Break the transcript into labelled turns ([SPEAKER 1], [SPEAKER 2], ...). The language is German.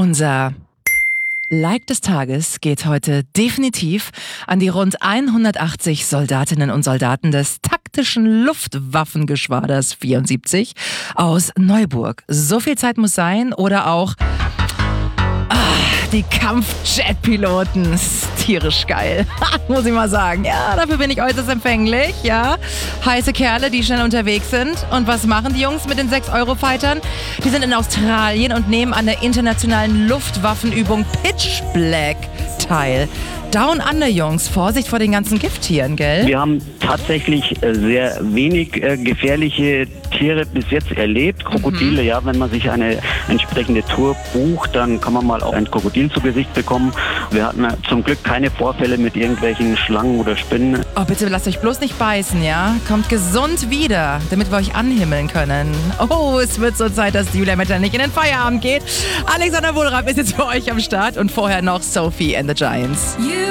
[SPEAKER 1] Unser Like des Tages geht heute definitiv an die rund 180 Soldatinnen und Soldaten des taktischen Luftwaffengeschwaders 74 aus Neuburg. So viel Zeit muss sein. Oder auch die Kampfjet-Piloten. Ist tierisch geil. Muss ich mal sagen. Ja, dafür bin ich äußerst empfänglich. Ja, heiße Kerle, die schnell unterwegs sind. Und was machen die Jungs mit den 6-Euro-Fightern? Die sind in Australien und nehmen an der internationalen Luftwaffenübung Pitch Black teil. Down Under, Jungs. Vorsicht vor den ganzen Gifttieren, gell?
[SPEAKER 2] Wir haben tatsächlich sehr wenig gefährliche Tiere bis jetzt erlebt. Krokodile, ja, wenn man sich eine entsprechende Tour bucht, dann kann man mal auch ein Krokodil zu Gesicht bekommen. Wir hatten zum Glück keine Vorfälle mit irgendwelchen Schlangen oder Spinnen.
[SPEAKER 1] Oh, bitte lasst euch bloß nicht beißen, ja? Kommt gesund wieder, damit wir euch anhimmeln können. Oh, es wird so Zeit, dass Julia Metternich in den Feierabend geht. Alexander Wohlraab ist jetzt für euch am Start und vorher noch Sophie and the Giants.